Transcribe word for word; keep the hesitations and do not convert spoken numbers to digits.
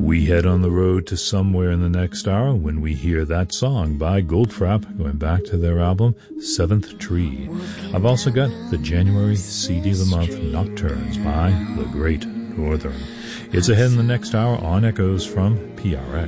We head on the road to somewhere in the next hour when we hear that song by Goldfrapp, going back to their album Seventh Tree. I've also got the January C D of the Month, Nocturnes by The Great Northern. It's ahead in the next hour on Echoes from P R X.